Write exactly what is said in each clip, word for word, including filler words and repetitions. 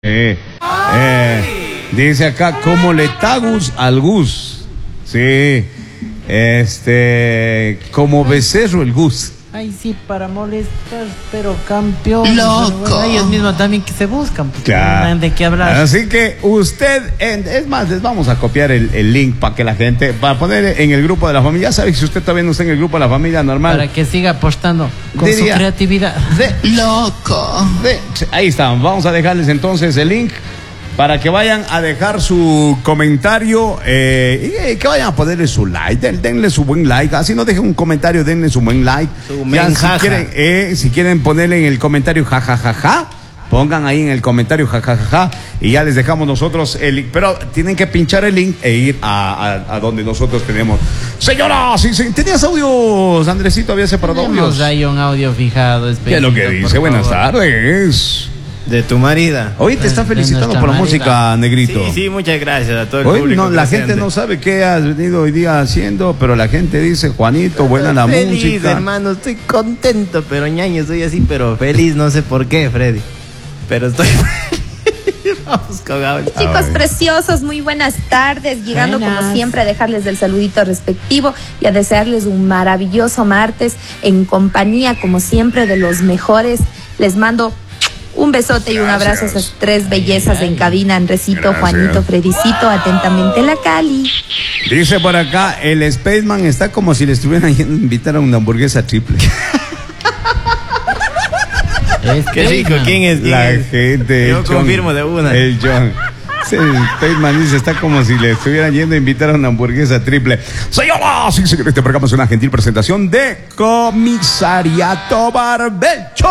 Eh, eh, dice acá, como le tagus al gus. Sí, este, como becerro el gus. Ay, sí, para molestar, pero campeón. Loco. Bueno, ellos mismos también que se buscan. Pues, Claro. ¿de qué hablar? Así que usted, en- es más, les vamos a copiar el, el link para que la gente, para poner en el grupo de la familia. Ya sabe que si usted todavía no está en el grupo de la familia normal. Para que siga apostando con Diría- su creatividad. de- Loco. de- ahí están, vamos a dejarles entonces el link para que vayan a dejar su comentario eh, y eh, que vayan a ponerle su like, den- denle su buen like, así no dejen un comentario, denle su buen like. Su Ya, men si jaja. quieren, eh, si quieren ponerle en el comentario jajajaja, ja, ja, ja, pongan ahí en el comentario jajajaja ja, ja, y ya les dejamos nosotros el link, pero tienen que pinchar el link e ir a, a, a donde nosotros tenemos. Señora, si sí, tenías audios, Andresito, había separado Tenemos audios. ahí un audio fijado. ¿Qué es lo que dice? Buenas tardes. De tu marida. Hoy te está De- de felicitando nuestra por la marida. música, Negrito. Sí, sí, muchas gracias a todo el Hoy público. no, la presente. gente no sabe qué has venido hoy día haciendo, pero la gente dice, Juanito, buena la feliz, música. hermano, estoy contento, pero ñaño, soy así, pero feliz, no sé por qué, Freddy. Pero estoy Vamos con audio. Chicos A ver. preciosos, muy buenas tardes. Llegando Buenas. como siempre a dejarles el saludito respectivo y a desearles un maravilloso martes en compañía como siempre de los mejores. Les mando un besote y un Gracias. abrazo a esas tres bellezas Ay, ay. en cabina, Andresito, Gracias. Juanito, Fredicito, atentamente la Cali. Dice por acá, el Spaceman está como si le estuvieran yendo a invitar a una hamburguesa triple. Es Qué rico, ¿quién es? ¿Quién La es? gente. Yo el John. confirmo de una. El John. Sí, el Spaceman dice, está como si le estuvieran yendo a invitar a una hamburguesa triple. Señoras y señores, este programa es una gentil presentación de Comisariato Barbecho.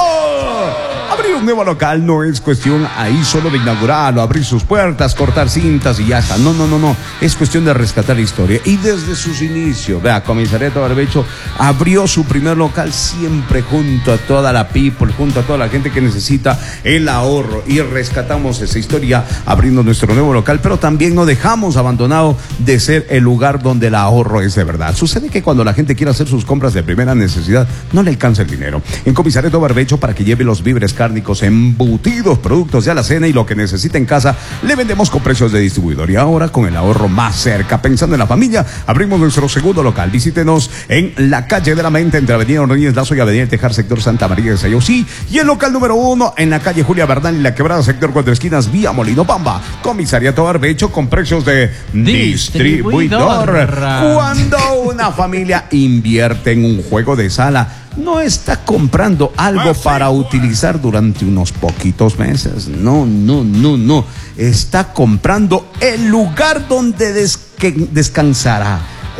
Abrir un nuevo local no es cuestión ahí solo de inaugurarlo, abrir sus puertas, cortar cintas y ya está. No, no, no, no. Es cuestión de rescatar la historia. Y desde sus inicios, vea, Comisariato Barbecho abrió su primer local siempre junto a toda la people, junto a toda la gente que necesita el ahorro. Y rescatamos esa historia abriendo nuestro nuevo local, pero también no dejamos abandonado de ser el lugar donde el ahorro es de verdad. Sucede que cuando la gente quiere hacer sus compras de primera necesidad, no le alcanza el dinero. En Comisariato Barbecho, para que lleve los víveres cárnicos, embutidos, productos de alacena y lo que necesita en casa, le vendemos con precios de distribuidor. Y ahora, con el ahorro más cerca, pensando en la familia, abrimos nuestro segundo local. Visítenos en la calle de la Mente, entre Avenida Ordóñez Lazo y Avenida El Tejar, sector Santa María de Sayosí. Y el local número uno en la calle Julia Bernal y la Quebrada, sector Cuatro Esquinas, vía Molino Pamba. Comisariato Barbecho con precios de distribuidor. Distribuidor. Cuando una familia invierte en un juego de sala, no está comprando algo para utilizar durante unos poquitos meses. No, no, no, no. Está comprando el lugar donde desque- descansará,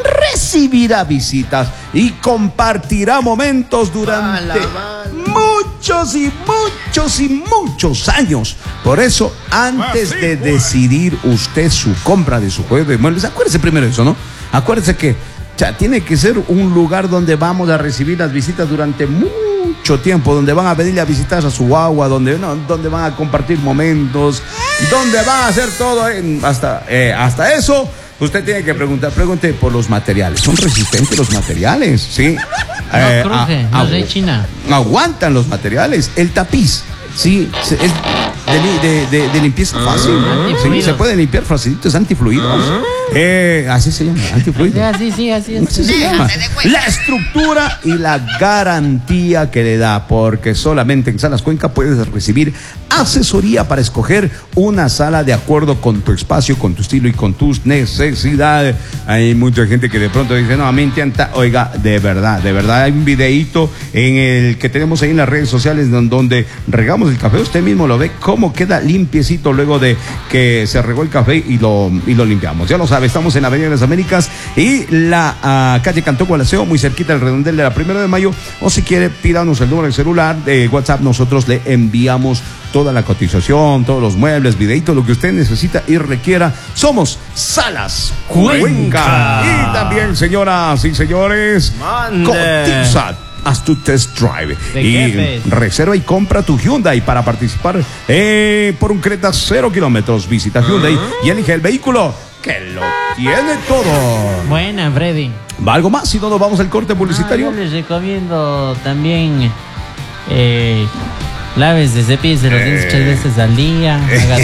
recibirá visitas y compartirá momentos durante Mala, mala. muchos y muchos y muchos años. Por eso, antes de decidir usted su compra de su juego de muebles, acuérdese primero de eso, ¿no? Acuérdese que ya tiene que ser un lugar donde vamos a recibir las visitas durante mucho tiempo, donde van a venirle a visitar a su guagua, donde, no, donde van a compartir momentos, donde van a hacer todo, en- hasta, eh, hasta eso. Usted tiene que preguntar, pregunte por los materiales. ¿Son resistentes los materiales? Sí. No Eh, cruje, a- no a- es de China. Aguantan los materiales. El tapiz, sí, se- es de, li- de- de- de limpieza fácil. Sí, Antifluidos. se puede limpiar facilito, es antifluidos. Eh, así se llama, antifluidos. Sí, sí, así Así es. se llama. La estructura y la garantía que le da, porque solamente en Salas Cuenca puedes recibir asesoría para escoger una sala de acuerdo con tu espacio, con tu estilo y con tus necesidades. Hay mucha gente que de pronto dice, no, a mí me encanta. Oiga, de verdad, de verdad, hay un videíto en el que tenemos ahí en las redes sociales don- donde regamos el café. Usted mismo lo ve cómo queda limpiecito luego de que se regó el café y lo, y lo limpiamos. Ya lo sabe, estamos en la Avenida de las Américas y la ah, calle Cantón Gualaceo, muy cerquita del redondel de la Primera de Mayo. O si quiere, pídanos el número de celular de WhatsApp, nosotros le enviamos toda la cotización, todos los muebles, videitos, lo que usted necesita y requiera. Somos Salas Cuenca. Cuenca. Y también, señoras y señores, Mande. cotiza. Haz tu test drive ¿De y qué, pues? reserva y compra tu Hyundai para participar eh, por un Creta cero kilómetros. Visita Hyundai y elige el vehículo que lo tiene todo. Buena, Freddy. ¿Va algo más? Si no, nos vamos al corte publicitario. Ah, yo les recomiendo también eh, laves de cepillos de los dientes Eh. tres veces al día. Haga